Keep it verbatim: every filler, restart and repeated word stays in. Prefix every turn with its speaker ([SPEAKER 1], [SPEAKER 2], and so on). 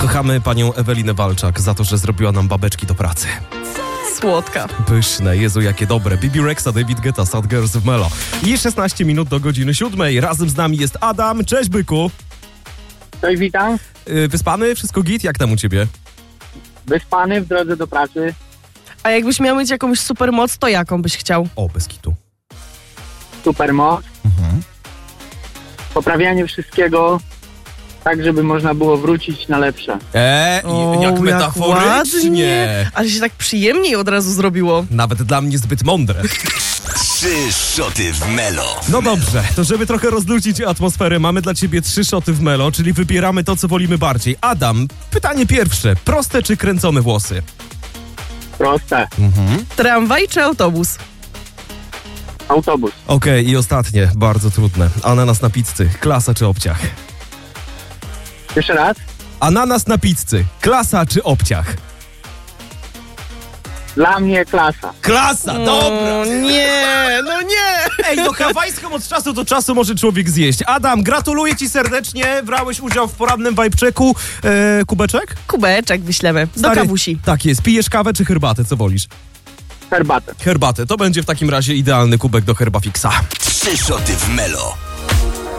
[SPEAKER 1] Kochamy panią Ewelinę Walczak za to, że zrobiła nam babeczki do pracy.
[SPEAKER 2] Słodka.
[SPEAKER 1] Pyszne, Jezu, jakie dobre. Bibi Rexa, David Guetta, Sad Girls w Melo. I szesnaście minut do godziny siódmej. Razem z nami jest Adam. Cześć, byku.
[SPEAKER 3] Cześć, witam.
[SPEAKER 1] Yy, wyspany? Wszystko git? Jak tam u ciebie?
[SPEAKER 3] Wyspany, w drodze do pracy.
[SPEAKER 2] A jakbyś miał mieć jakąś supermoc, to jaką byś chciał?
[SPEAKER 1] O, bez kitu.
[SPEAKER 3] Supermoc.
[SPEAKER 1] Mhm.
[SPEAKER 3] Poprawianie wszystkiego tak, żeby można było wrócić na lepsze.
[SPEAKER 1] Eee,
[SPEAKER 2] O,
[SPEAKER 1] jak
[SPEAKER 2] jak
[SPEAKER 1] metaforycznie.
[SPEAKER 2] ładnie. Ale się tak przyjemniej od razu zrobiło.
[SPEAKER 1] Nawet dla mnie zbyt mądre.
[SPEAKER 4] Trzy szoty w Melo.
[SPEAKER 1] No dobrze, to żeby trochę rozluźnić atmosferę, mamy dla ciebie trzy szoty w Melo, czyli wybieramy to, co wolimy bardziej. Adam, pytanie pierwsze. Proste czy kręcone włosy?
[SPEAKER 3] Proste.
[SPEAKER 1] Mhm.
[SPEAKER 2] Tramwaj czy autobus?
[SPEAKER 3] Autobus.
[SPEAKER 1] Okej, okay, i ostatnie, bardzo trudne. Ananas na pizzy, klasa czy obciach?
[SPEAKER 3] Jeszcze raz.
[SPEAKER 1] Ananas na pizzy, klasa czy obciach?
[SPEAKER 3] Dla mnie klasa.
[SPEAKER 1] Klasa, dobra!
[SPEAKER 2] O, nie, no nie!
[SPEAKER 1] Ej, no hawajską od czasu do czasu może człowiek zjeść. Adam, gratuluję ci serdecznie, brałeś udział w porannym vibe-checku. E, kubeczek?
[SPEAKER 2] Kubeczek wyślemy. Do
[SPEAKER 1] Stary,
[SPEAKER 2] kawusi.
[SPEAKER 1] Tak jest. Pijesz kawę czy herbatę, co wolisz?
[SPEAKER 3] Herbatę.
[SPEAKER 1] Herbatę, to będzie w takim razie idealny kubek do Herbafixa.
[SPEAKER 4] Trzy szoty w Melo.